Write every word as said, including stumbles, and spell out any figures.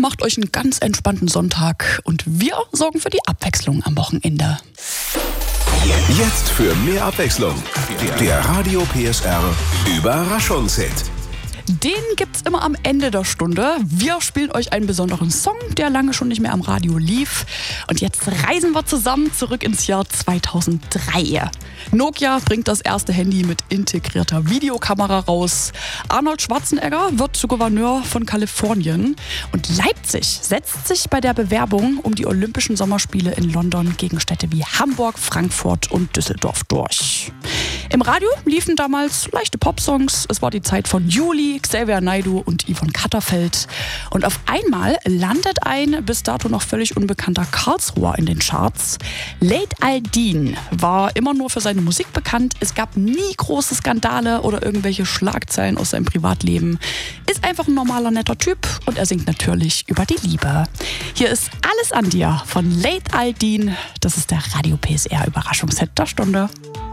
macht euch einen ganz entspannten Sonntag und wir sorgen für die Abwechslung am Wochenende. Jetzt für mehr Abwechslung. Der Radio P S R Überraschungshit. Den gibt's immer am Ende der Stunde. Wir spielen euch einen besonderen Song, der lange schon nicht mehr am Radio lief. Und jetzt reisen wir zusammen zurück ins Jahr zweitausenddrei. Nokia bringt das erste Handy mit integrierter Videokamera raus. Arnold Schwarzenegger wird zu Gouverneur von Kalifornien. Und Leipzig setzt sich bei der Bewerbung um die Olympischen Sommerspiele in London gegen Städte wie Hamburg, Frankfurt und Düsseldorf durch. Im Radio liefen damals leichte Popsongs. Es war die Zeit von Juli, Xavier Naidoo und Yvonne Katterfeld. Und auf einmal landet ein bis dato noch völlig unbekannter Karlsruher in den Charts. Late Aldin war immer nur für seine Musik bekannt. Es gab nie große Skandale oder irgendwelche Schlagzeilen aus seinem Privatleben. Ist einfach ein normaler, netter Typ und er singt natürlich über die Liebe. Hier ist Alles an dir von Late Aldin. Das ist der Radio P S R Überraschungshit der Stunde.